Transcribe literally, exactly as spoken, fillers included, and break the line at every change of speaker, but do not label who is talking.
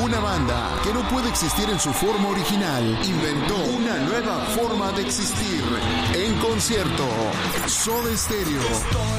Una banda que no puede existir en su forma original inventó una nueva forma de existir. En concierto, Soda Stereo.